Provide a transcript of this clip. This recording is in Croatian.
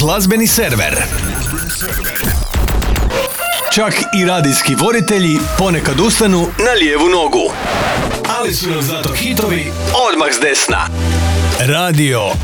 glazbeni server. Čak i radijski voditelji ponekad ustanu na lijevu nogu. Ali su nam zato hitovi odmah s desna. Radio